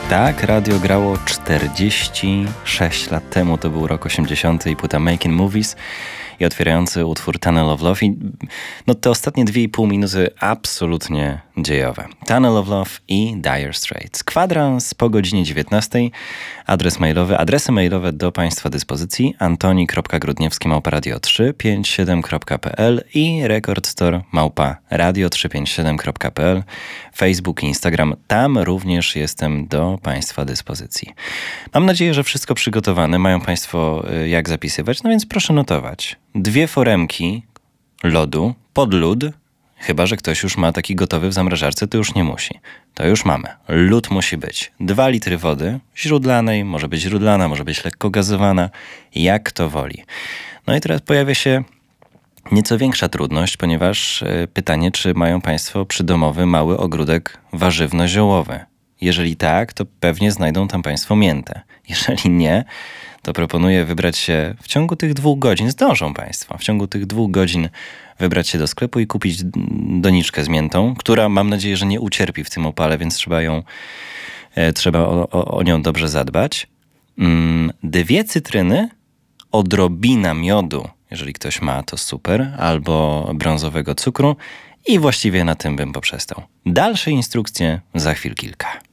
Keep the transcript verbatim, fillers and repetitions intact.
Tak, radio grało czterdzieści sześć lat temu, to był rok osiemdziesiąty i płyta Making Movies i otwierający utwór Tunnel of Love. I no te ostatnie dwie i pół minuty absolutnie dziejowe. Tunnel of Love i Dire Straits. Kwadrans po godzinie dziewiętnastej. Adres mailowy, adresy mailowe do Państwa dyspozycji antoni kropka grudniewski małpa radio trzy pięć siedem kropka p l i rekordstore małpa radio trzysta pięćdziesiąt siedem kropka p l. Facebook i Instagram. Tam również jestem do Państwa dyspozycji. Mam nadzieję, że wszystko przygotowane. Mają Państwo jak zapisywać, no więc proszę notować. Dwie foremki lodu pod lód, chyba że ktoś już ma taki gotowy w zamrażarce, to już nie musi. To już mamy. Lód musi być. Dwa litry wody źródlanej, może być źródlana, może być lekko gazowana, jak kto woli. No i teraz pojawia się nieco większa trudność, ponieważ pytanie, czy mają Państwo przydomowy mały ogródek warzywno-ziołowy. Jeżeli tak, to pewnie znajdą tam Państwo miętę. Jeżeli nie, to proponuję wybrać się w ciągu tych dwóch godzin, zdążą Państwo, w ciągu tych dwóch godzin wybrać się do sklepu i kupić doniczkę z miętą, która mam nadzieję, że nie ucierpi w tym opale, więc trzeba ją, e, trzeba o, o, o nią dobrze zadbać. Mm, dwie cytryny, odrobina miodu, jeżeli ktoś ma, to super, albo brązowego cukru i właściwie na tym bym poprzestał. Dalsze instrukcje za chwil kilka.